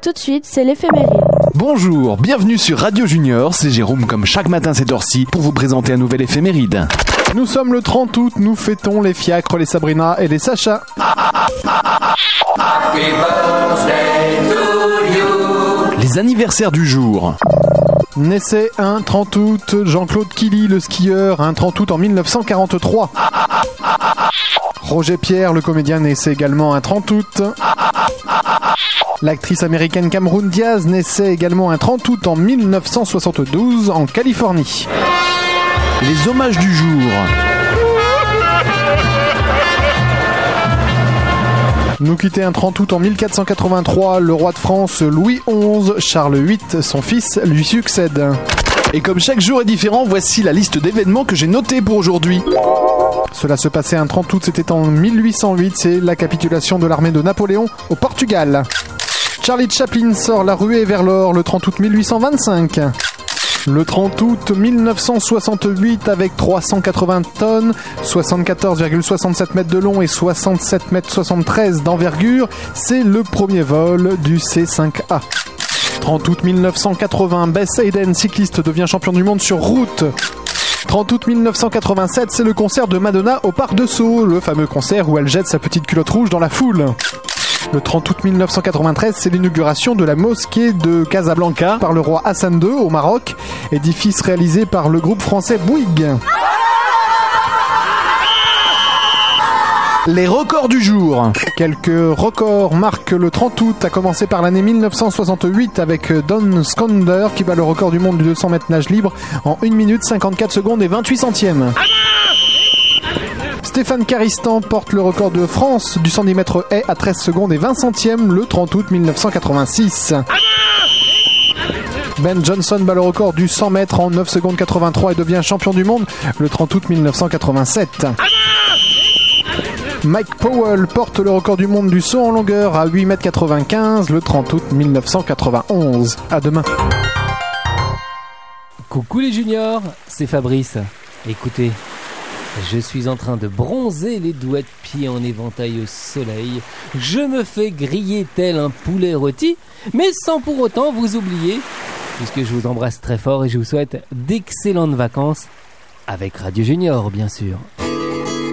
Tout de suite, c'est l'éphéméride. Bonjour, bienvenue sur Radio Junior, c'est Jérôme comme chaque matin cette heure-ci pour vous présenter un nouvel éphéméride. Nous sommes le 30 août, nous fêtons les Fiacres, les Sabrina et les Sacha. Les anniversaires du jour. Naissait un 30 août Jean-Claude Killy, le skieur, un 30 août en 1943. Roger Pierre, le comédien, naissait également un 30 août. L'actrice américaine Cameron Diaz naissait également un 30 août en 1972 en Californie. Les hommages du jour. Nous quittait un 30 août en 1483, le roi de France Louis XI, Charles VIII, son fils, lui succède. Et comme chaque jour est différent, voici la liste d'événements que j'ai notés pour aujourd'hui. Cela se passait un 30 août, c'était en 1808, c'est la capitulation de l'armée de Napoléon au Portugal. Charlie Chaplin sort La ruée vers l'or le 30 août 1825. Le 30 août 1968, avec 380 tonnes, 74,67 mètres de long et 67,73 mètres d'envergure, c'est le premier vol du C5A. 30 août 1980, Bess Hayden, cycliste, devient champion du monde sur route. 30 août 1987, c'est le concert de Madonna au Parc de Sceaux, le fameux concert où elle jette sa petite culotte rouge dans la foule. Le 30 août 1993, c'est l'inauguration de la mosquée de Casablanca par le roi Hassan II au Maroc, édifice réalisé par le groupe français Bouygues. Les records du jour. Quelques records marquent le 30 août, à commencer par l'année 1968 avec Don Skonder qui bat le record du monde du 200 mètres nage libre en 1 minute 54 secondes et 28 centièmes. Stéphane Caristan porte le record de France du 110 mètres haies à 13 secondes et 20 centièmes le 30 août 1986. Ben Johnson bat le record du 100 mètres en 9 secondes 83 et devient champion du monde le 30 août 1987. Mike Powell porte le record du monde du saut en longueur à 8 mètres 95 le 30 août 1991. À demain. Coucou les juniors, c'est Fabrice. Écoutez, je suis en train de bronzer les doigts de pied en éventail au soleil. Je me fais griller tel un poulet rôti, mais sans pour autant vous oublier, puisque je vous embrasse très fort et je vous souhaite d'excellentes vacances avec Radio Junior, bien sûr.